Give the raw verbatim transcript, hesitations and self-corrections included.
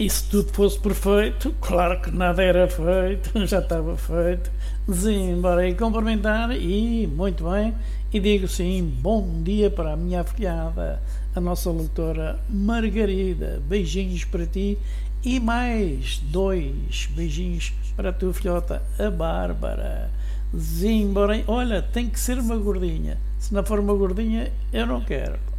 E se tudo fosse perfeito, claro que nada era feito, já estava feito. Sim, bora aí cumprimentar e, muito bem, e digo sim, bom dia para a minha afilhada, a nossa leitora Margarida. Beijinhos para ti e mais dois beijinhos para a tua filhota, a Bárbara. Sim, bora aí. Olha, tem que ser uma gordinha. Se não for uma gordinha, eu não quero.